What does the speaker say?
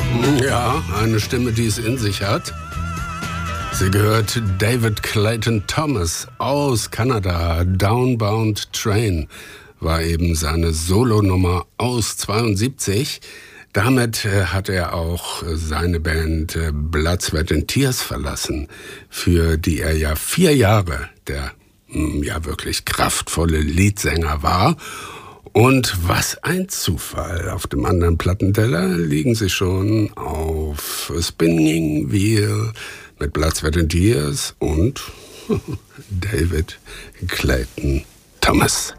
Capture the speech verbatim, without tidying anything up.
Ja, eine Stimme, die es in sich hat. Sie gehört David Clayton Thomas aus Kanada. Downbound Train war eben seine Solonummer aus zweiundsiebzig. Damit äh, hat er auch seine Band äh, Blood, Sweat and Tears verlassen, für die er ja vier Jahre der mh, ja wirklich kraftvolle Leadsänger war. Und was ein Zufall, auf dem anderen Plattenteller liegen sie schon auf Spinning Wheel mit Blood, Sweat and Tears und David Clayton Thomas.